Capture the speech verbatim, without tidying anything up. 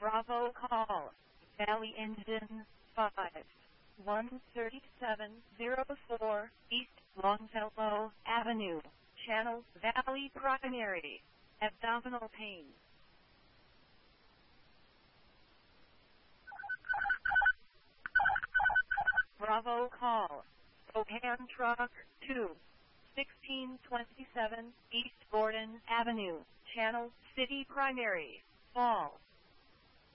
Bravo call. Valley Engine five one three seven zero four East Longfellow Avenue. Channel Valley Primary. Abdominal pain. Bravo call. Spokane Truck two sixteen twenty-seven East Gordon Avenue. Channel City Primary. Fall.